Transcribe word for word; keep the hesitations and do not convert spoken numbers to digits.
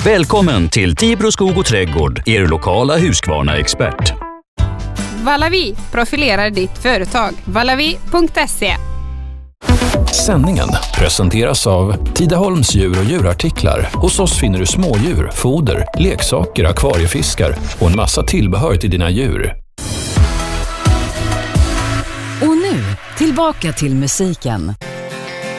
Välkommen till Tibro skog och trädgård, er lokala Husqvarna-expert. Valavi profilerar ditt företag. Valavi punkt se. Sändningen presenteras av Tidaholms djur och djurartiklar. Hos oss finner du smådjur, foder, leksaker, akvariefiskar och en massa tillbehör till dina djur. Och nu, tillbaka till musiken.